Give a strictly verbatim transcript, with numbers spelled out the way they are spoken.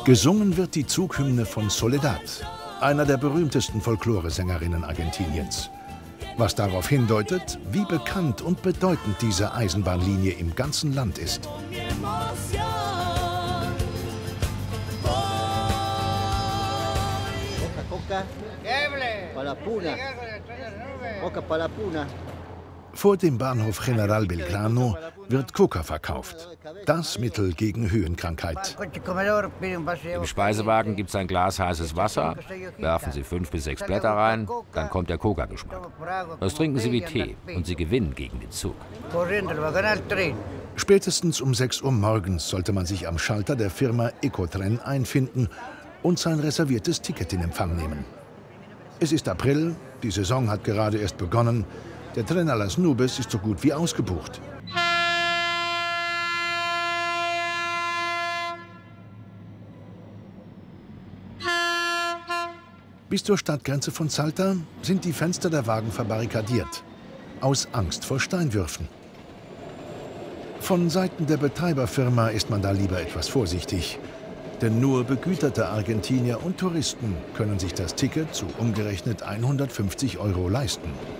Gesungen wird die Zughymne von Soledad, einer der berühmtesten Folkloresängerinnen Argentiniens. Was darauf hindeutet, wie bekannt und bedeutend diese Eisenbahnlinie im ganzen Land ist. Vor dem Bahnhof General Belgrano wird Coca verkauft. Das Mittel gegen Höhenkrankheit. Im Speisewagen gibt es ein Glas heißes Wasser, werfen Sie fünf bis sechs Blätter rein, dann kommt der Coca-Geschmack. Das trinken Sie wie Tee und Sie gewinnen gegen den Zug. Spätestens um sechs Uhr morgens sollte man sich am Schalter der Firma Ecotren einfinden und sein reserviertes Ticket in Empfang nehmen. Es ist April, die Saison hat gerade erst begonnen. Der Tren a las Nubes ist so gut wie ausgebucht. Bis zur Stadtgrenze von Salta sind die Fenster der Wagen verbarrikadiert, aus Angst vor Steinwürfen. Von Seiten der Betreiberfirma ist man da lieber etwas vorsichtig, denn nur begüterte Argentinier und Touristen können sich das Ticket zu umgerechnet hundertfünfzig Euro leisten.